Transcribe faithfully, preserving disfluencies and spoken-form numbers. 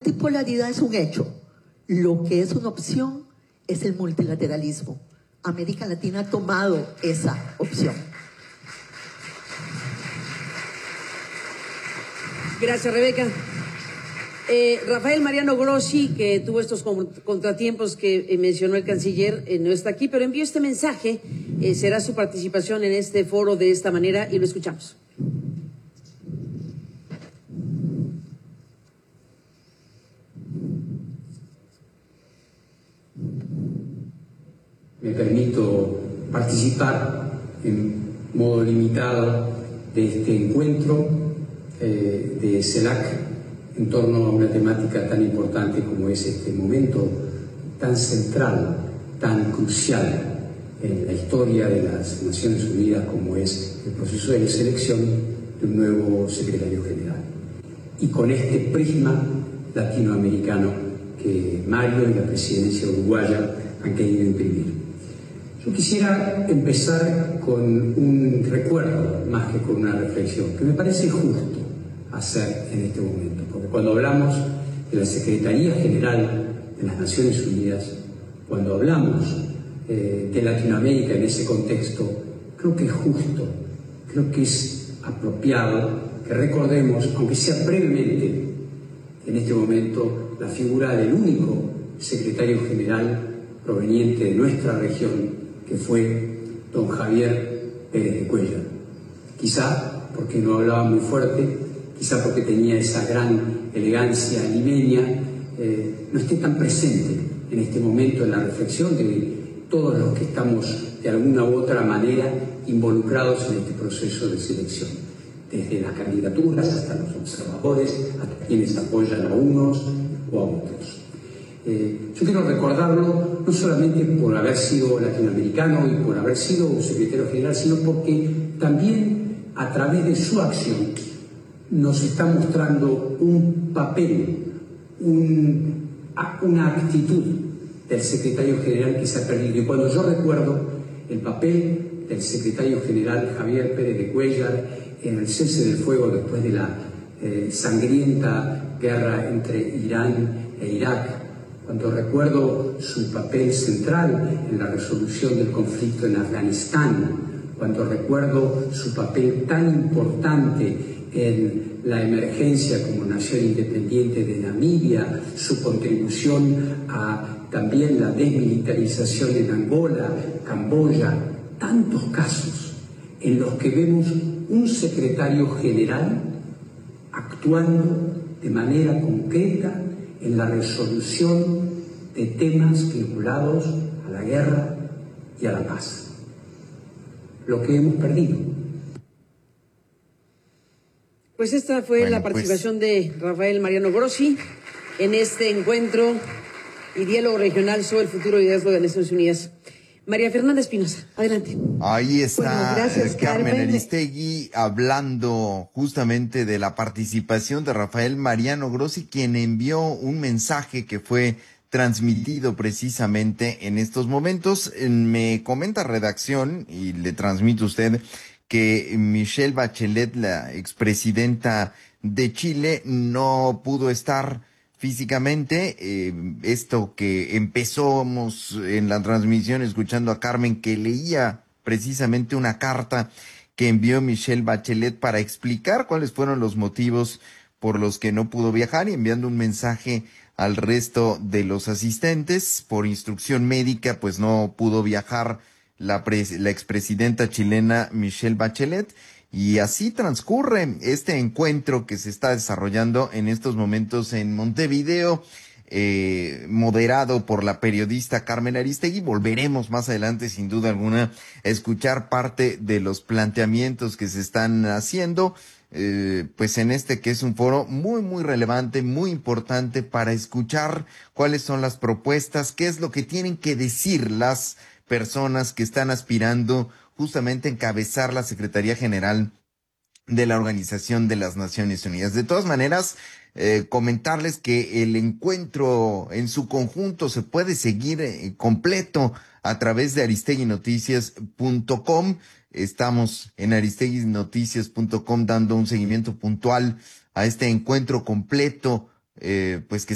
multipolaridad es un hecho. Lo que es una opción es el multilateralismo. América Latina ha tomado esa opción. Gracias, Rebeca. Eh, Rafael Mariano Grossi, que tuvo estos contratiempos que eh, mencionó el canciller, eh, no está aquí, pero envió este mensaje. Eh, será su participación en este foro de esta manera y lo escuchamos. Me permito participar en modo limitado de este encuentro eh, de CELAC en torno a una temática tan importante como es este momento tan central, tan crucial en la historia de las Naciones Unidas como es el proceso de selección de un nuevo secretario general. Y con este prisma latinoamericano que Mario y la presidencia uruguaya han querido imprimir. Yo quisiera empezar con un recuerdo más que con una reflexión, que me parece justo hacer en este momento, porque cuando hablamos de la Secretaría General de las Naciones Unidas, cuando hablamos eh, de Latinoamérica en ese contexto, creo que es justo, creo que es apropiado que recordemos, aunque sea brevemente, en este momento, la figura del único secretario general proveniente de nuestra región, que fue don Javier Pérez de Cuéllar. Quizá porque no hablaba muy fuerte, quizá porque tenía esa gran elegancia limeña, eh, no esté tan presente en este momento en la reflexión de todos los que estamos de alguna u otra manera involucrados en este proceso de selección, desde las candidaturas hasta los observadores, hasta quienes apoyan a unos o a otros. Eh, yo quiero recordarlo no solamente por haber sido latinoamericano y por haber sido secretario general, sino porque también a través de su acción nos está mostrando un papel, un, una actitud del secretario general que se ha perdido. Y cuando yo recuerdo el papel del secretario general Javier Pérez de Cuéllar en el cese del fuego después de la eh, sangrienta guerra entre Irán e Irak, cuando recuerdo su papel central en la resolución del conflicto en Afganistán, cuando recuerdo su papel tan importante en la emergencia como nación independiente de Namibia, su contribución a también la desmilitarización en Angola, Camboya, tantos casos en los que vemos un secretario general actuando de manera concreta en la resolución de temas vinculados a la guerra y a la paz. Lo que hemos perdido. Pues esta fue bueno, la participación pues... de Rafael Mariano Grossi en este encuentro y diálogo regional sobre el futuro liderazgo de las Naciones Unidas. María Fernanda Espinosa, adelante. Ahí está bueno, gracias, Carmen Carmen Aristegui hablando justamente de la participación de Rafael Mariano Grossi, quien envió un mensaje que fue transmitido precisamente en estos momentos. Me comenta redacción y le transmito a usted que Michelle Bachelet, la expresidenta de Chile, no pudo estar físicamente. Eh, esto que empezamos en la transmisión escuchando a Carmen, que leía precisamente una carta que envió Michelle Bachelet para explicar cuáles fueron los motivos por los que no pudo viajar y enviando un mensaje al resto de los asistentes. Por instrucción médica, pues no pudo viajar la, pres- la expresidenta chilena Michelle Bachelet. Y así transcurre este encuentro que se está desarrollando en estos momentos en Montevideo, eh, moderado por la periodista Carmen Aristegui. Volveremos más adelante, sin duda alguna, a escuchar parte de los planteamientos que se están haciendo, eh, pues en este que es un foro muy, muy relevante, muy importante para escuchar cuáles son las propuestas, qué es lo que tienen que decir las personas que están aspirando justamente encabezar la Secretaría General de la Organización de las Naciones Unidas. De todas maneras, eh, comentarles que el encuentro en su conjunto se puede seguir eh, completo a través de aristegui noticias punto com. Estamos en aristegui noticias punto com dando un seguimiento puntual a este encuentro completo, eh, pues que